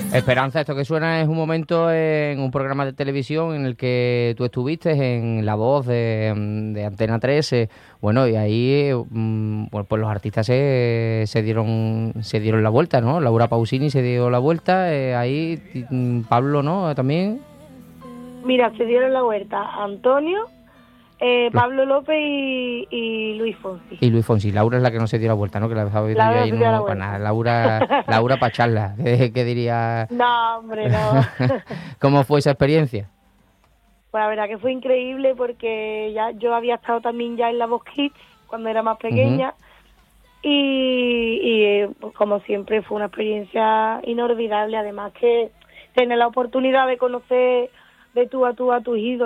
Esperanza, esto que suena es un momento en un programa de televisión en el que tú estuviste en La Voz de Antena 3, bueno, y ahí bueno, pues los artistas se dieron la vuelta, ¿no? Laura Pausini se dio la vuelta, ahí Pablo, ¿no? También. Mira, se dieron la vuelta Antonio, Los- Pablo López y Luis Fonsi. Y Luis Fonsi. Laura es la que no se dio la vuelta, ¿no? Que la dejaba yo Laura ahí se dio la no para vuelta. nada. Laura para charla, que diría. No, hombre, no. ¿Cómo fue esa experiencia? Pues la verdad que fue increíble porque ya yo había estado también ya en La Voz Kids cuando era más Ujú. pequeña pues, como siempre fue una experiencia inolvidable, además que tener la oportunidad de conocer de tú a tus ídolos